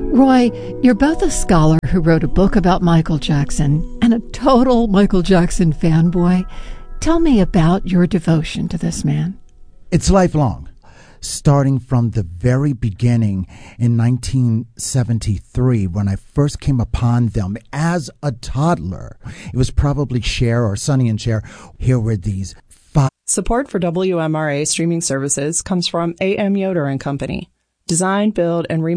Roy, you're both a scholar who wrote a book about Michael Jackson and a total Michael Jackson fanboy. Tell me about your devotion to this man. It's lifelong. Starting from the very beginning in 1973, when I first came upon them as a toddler. It was probably Cher or Sonny and Cher. Here were these five. Support for WMRA streaming services comes from AM Yoder and Company. Design, build, and